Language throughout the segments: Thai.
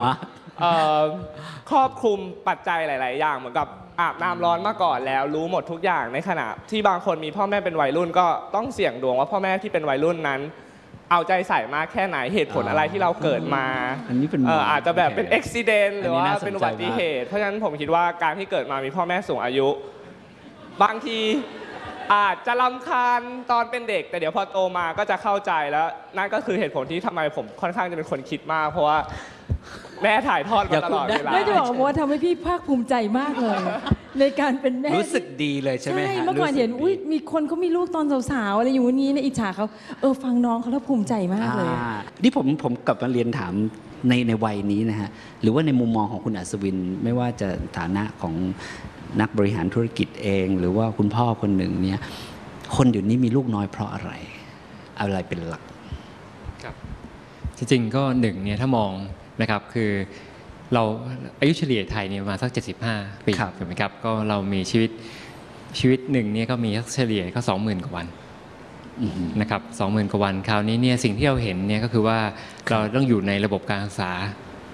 ครอบคลุมปัจจัยหลายๆอย่างเหมือนกับอาบน้ำร้อนมาก่อนแล้วรู้หมดทุกอย่างในขณะที่บางคนมีพ่อแม่เป็นวัยรุ่นก็ต้องเสี่ยงดวงว่าพ่อแม่ที่เป็นวัยรุ่นนั้นเอาใจใส่มากแค่ไหนเหตุผลอะไรที่เราเกิดมาอันนี้เป็นอาจจะแบบเป็นอุบิเหตุหรือว่าเป็นอุบัติเหตุเพราะฉะนั้นผมคิดว่าการที่เกิดมามีพ่อแม่สูงอายุบางทีอาจจะรำคาญตอนเป็นเด็กแต่เดี๋ยวพอโตมาก็จะเข้าใจแล้วนั่นก็คือเหตุผลที่ทำไมผมค่อนข้างจะเป็นคนคิดมากเพราะว่าแม่ถ่ายทอดมาตลอดเวลาไม่จะบอกว่าทำให้พี่ภาคภูมิใจมากเลยในการเป็นแม่รู้สึกดีเลยใช่ไหมฮะใช่เมื่อก่อนเห็นอุ้ยมีคนเขามีลูกตอนสาวๆอะไรอยู่นี้นะอิจฉาเขาฟังน้องเขาแล้วภูมิใจมากเลยนี่ผมกลับมาเรียนถามในวัยนี้นะฮะหรือว่าในมุมมองของคุณอัศวินไม่ว่าจะฐานะของนักบริหารธุรกิจเองหรือว่าคุณพ่อคนหนึ่งเนี่ยคนเดี๋ยวนี้มีลูกน้อยเพราะอะไรเป็นหลักครับจริงๆก็หนึ่งเนี่ยถ้ามองนะครับคือเราอายุเฉลี่ยไทยเนี่ยประมาณสัก75 ปีถูกไหมครับก็เรามีชีวิตหนึ่งเนี่ยก็มีเฉลี่ยก็ 20,000 กว่าวันนะครับ 20,000 กว่าวันคราวนี้เนี่ยสิ่งที่เราเห็นเนี่ยก็คือว่าเราต้องอยู่ในระบบการศึกษา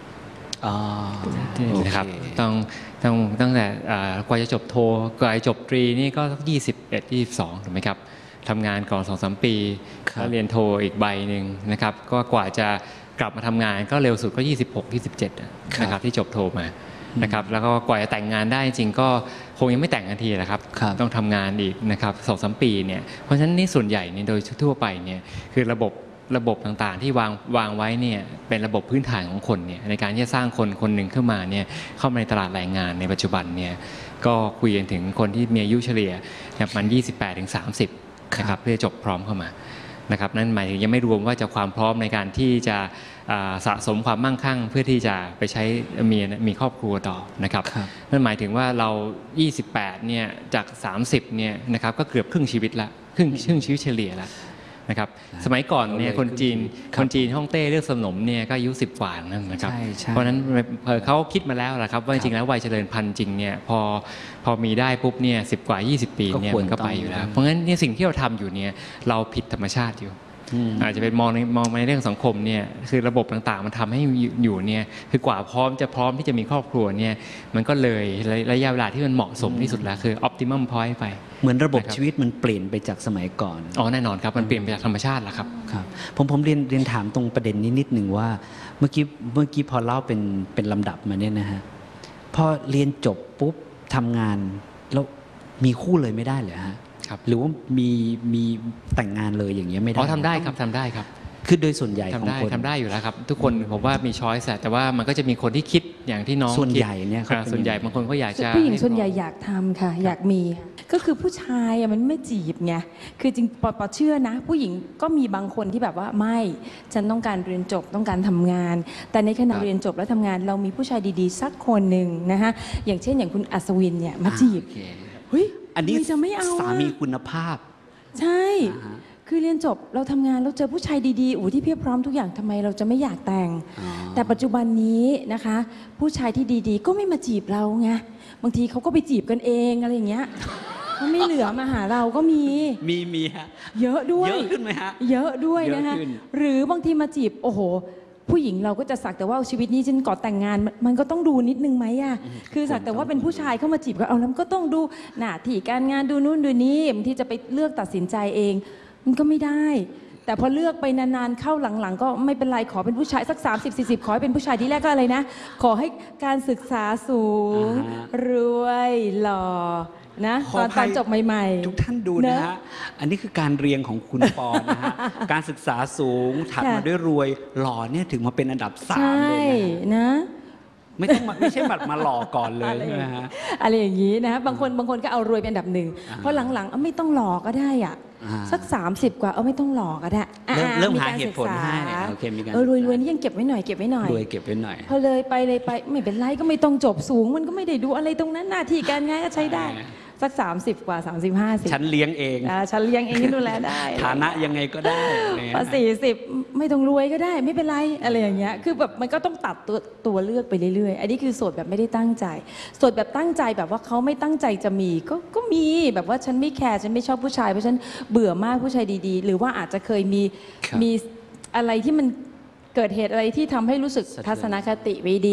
นะครับตั้งแต่กว่าจะจบโทกว่าจะจบตรีนี่ก็21-22ถูกไหมครับทำงานก่อน 2-3 ปีแล้วเรียนโทอีกใบหนึ่งนะครับก็กว่าจะกลับมาทำงานก็เร็วสุดก็26-27นะครับที่จบโทมานะครับแล้วก็กว่าจะแต่งงานได้จริงก็คงยังไม่แต่งกันทีนะครับต้องทำงานอีกนะครับ 2-3 ปีเนี่ยเพราะฉะนั้นนี่ส่วนใหญ่เนี่ยโดยทั่วไปเนี่ยคือระบบต่างๆที่วางไว้เนี่ยเป็นระบบพื้นฐานของคนเนี่ยในการที่จะสร้างคนหนึ่งขึ้นมาเนี่ยเข้ามาในตลาดแรงงานในปัจจุบันเนี่ยก็คุยกันถึงคนที่มีอายุเฉลี่ยประมาณ28-30นะครับเพื่อจบพร้อมเข้ามานะครับนั่นหมายถึงยังไม่รวมว่าจะความพร้อมในการที่จะสะสมความมั่งคั่งเพื่อที่จะไปใช้มีครอบครัวต่อนะครับนั่นหมายถึงว่าเรา28เนี่ยจาก30เนี่ยนะครับก็เกือบครึ่งชีวิตละครึ่งชีวิตเฉลี่ยละนะครับสมัยก่อนเนี่ยคนจีนฮ่องเต้เลือกสนมเนี่ยก็อายุ10 กว่านั่นนะครับเพราะฉะนั้นเขาคิดมาแล้วแหละครับว่าจริงแล้ววัยเจริญพันธุ์จริงเนี่ยพอมีได้ปุ๊บเนี่ย10 กว่า 20 ปีเนี่ยมันก็ไปอยู่แล้วเพราะงั้นเนี่ยสิ่งที่เราทำอยู่เนี่ยเราผิดธรรมชาติอยู่อาจจะเป็นมองในเรื่องสังคมเนี่ยคือระบบต่างๆมันทำให้อยู่เนี่ยคือกว่าพร้อมที่จะมีครอบครัวเนี่ยมันก็เลยระยะเวลาที่มันเหมาะสมที่สุดแล้วคือ optimum point ไปเหมือนระบบชีวิตมันเปลี่ยนไปจากสมัยก่อนแน่นอนครับมันเปลี่ยนไปจากธรรมชาติแล้วครับผมเรียนถามตรงประเด็นนี้นิดหนึ่งว่าเมื่อกี้พอเล่าเป็นลำดับมาเนี่ยนะฮะพอเรียนจบปุ๊บทำงานแล้วมีคู่เลยไม่ได้เหรอฮะหรือว่ามีแต่งงานเลยอย่างเงี้ยไม่ได้ทำได้ครับคือโดยส่วนใหญ่ของคนทำได้อยู่แล้วครับทุกคนผมว่ามีช้อยส์แต่ว่ามันก็จะมีคนที่คิดอย่างที่น้องส่วนใหญ่เนี่ยส่วนใหญ่บางคนก็อยากจะผู้หญิงส่วนใหญ่อยากทำค่ะอยากมีก็คือผู้ชายมันไม่จีบไงคือจริงปอเชื่อนะผู้หญิงก็มีบางคนที่แบบว่าไม่ฉันต้องการเรียนจบต้องการทำงานแต่ในขณะเรียนจบแล้วทำงานเรามีผู้ชายดีๆสักคนหนึ่งนะคะอย่างเช่นอย่างคุณอัศวินเนี่ยมาจีบเฮ้ยอันนี้จะไม่เอาสามีคุณภาพใช่คือเรียนจบเราทำงานเราเจอผู้ชายดีๆที่เพียบพร้อมทุกอย่างทำไมเราจะไม่อยากแต่งแต่ปัจจุบันนี้นะคะผู้ชายที่ดีๆก็ไม่มาจีบเราไงบางทีเขาก็ไปจีบกันเองอะไรอย่างเงี้ยเขาไม่เหลือมาหาเราก็มีฮะเยอะด้วยเยอะขึ้นไหมฮะเยอะด้วยนะคะหรือบางทีมาจีบโอ้โหผู้หญิงเราก็จะสักแต่ว่าชีวิตนี้ฉันก่อนแต่งงานมันก็ต้องดูนิดนึงไหมอะคือสักแต่ว่าเป็นผู้ชายเข้ามาจีบก็เอาแล้วก็ต้องดูหน้าที่การงานดูนู่นดูนี่บางทีจะไปเลือกตัดสินใจเองมันก็ไม่ได้แต่พอเลือกไปนานๆเข้าหลังๆก็ไม่เป็นไรขอเป็นผู้ชายสัก30-40ขอให้เป็นผู้ชายที่แรกก็อะไรนะขอให้การศึกษาสูงรวยหล่อนะตอนจบใหม่ๆทุกท่านดูนะฮะอันนี้คือการเรียงของคุณปอนะฮะการศึกษาสูงถัดมาด้วยรวยหล่อเนี่ยถึงมาเป็นอันดับ3เลยนะไม่ใช่บัตรมาหล่อก่อนเลยนะฮะอะไรอย่างนี้นะบางคนก็เอารวยเป็นอันดับ1เพราะหลังๆไม่ต้องหล่อก็ได้อ่ะสัก30กว่าไม่ต้องหล่อก็ได้เริ่มหาเหตุผลให้โอเคมีการรวยนี่ยังเก็บไว้หน่อยรวยเก็บไว้หน่อยพอเลยไปไม่เป็นไรก็ไม่ต้องจบสูงมันก็ไม่ได้ดูอะไรตรงนั้นหน้าที่การงานก็ใช้ได้สัก30กว่า30-50 ฉันเลี้ยงเองฉันเลี้ยงเองดูแลได้ฐานะยังไงก็ได้พอ40ไม่ต้องรวยก็ได้ไม่เป็นไรอะไรอย่างเงี้ยคือแบบมันก็ต้องตัดตัวเลือกไปเรื่อยๆอันนี้คือโสดแบบไม่ได้ตั้งใจโสดแบบตั้งใจแบบว่าเขาไม่ตั้งใจจะมีก็มีแบบว่าฉันไม่แคร์ฉันไม่ชอบผู้ชายเพราะฉันเบื่อมากผู้ชายดีๆหรือว่าอาจจะเคยมีอะไรที่มันเกิดเหตุอะไรที่ทำให้รู้สึกทัศนคติไม่ดี